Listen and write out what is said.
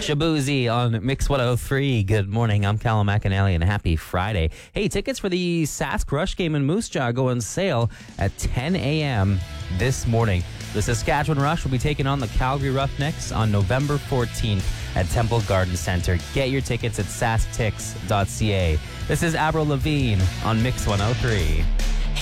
Shabuzi on Mix 103. Good morning. I'm Callum McAnally and happy Friday. Hey, tickets for the Sask Rush game in Moose Jaw go on sale at 10 a.m. this morning. The Saskatchewan Rush will be taking on the Calgary Roughnecks on November 14th at Temple Garden Centre. Get your tickets at sasktix.ca. This is Avril Lavigne on Mix 103.